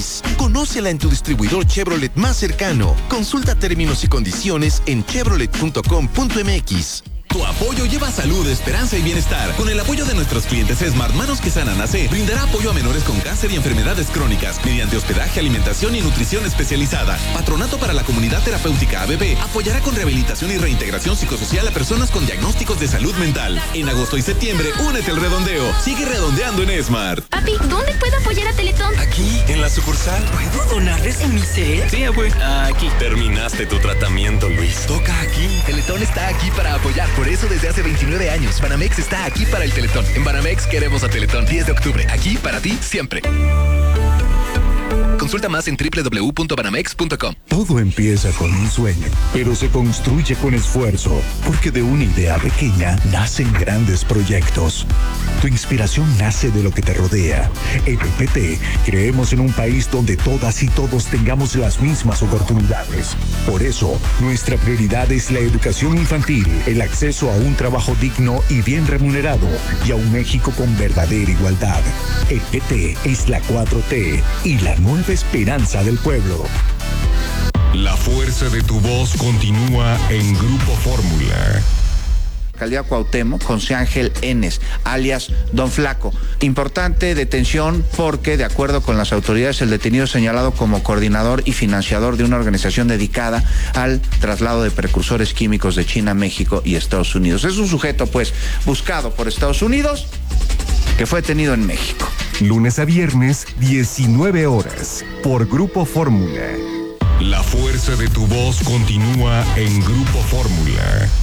país. Conócela en tu distribuidor Chevrolet más cercano. Consulta términos y condiciones en chevrolet.com.mx. Tu apoyo lleva salud, esperanza y bienestar. Con el apoyo de nuestros clientes Smart, Manos que Sanan AC brindará apoyo a menores con cáncer y enfermedades crónicas mediante hospedaje, alimentación y nutrición especializada. Patronato para la Comunidad Terapéutica ABB apoyará con rehabilitación y reintegración psicosocial a personas con diagnósticos de salud mental. En agosto y septiembre, únete al redondeo. Sigue redondeando en Smart. Papi, ¿dónde puedo apoyar a Teletón? Aquí, en la sucursal. ¿Puedo donarles en mi cel? Sí, abue. Aquí. Terminaste tu tratamiento, Luis. Toca aquí. Teletón está aquí para apoyar. Por eso desde hace 29 años, Banamex está aquí para el Teletón. En Banamex queremos a Teletón. 10 de octubre. Aquí para ti siempre. Consulta más en www.banamex.com. Todo empieza con un sueño, pero se construye con esfuerzo, porque de una idea pequeña nacen grandes proyectos. Tu inspiración nace de lo que te rodea. En EPT creemos en un país donde todas y todos tengamos las mismas oportunidades. Por eso, nuestra prioridad es la educación infantil, el acceso a un trabajo digno y bien remunerado, y a un México con verdadera igualdad. EPT es la 4T y la nueva esperanza del pueblo. La fuerza de tu voz continúa en Grupo Fórmula. Alcaldía Cuauhtémoc, José Ángel Enes, alias Don Flaco. Importante detención porque, de acuerdo con las autoridades, el detenido es señalado como coordinador y financiador de una organización dedicada al traslado de precursores químicos de China, México y Estados Unidos. Es un sujeto, pues, buscado por Estados Unidos, que fue detenido en México. Lunes a viernes, 19 horas, por Grupo Fórmula. La fuerza de tu voz continúa en Grupo Fórmula.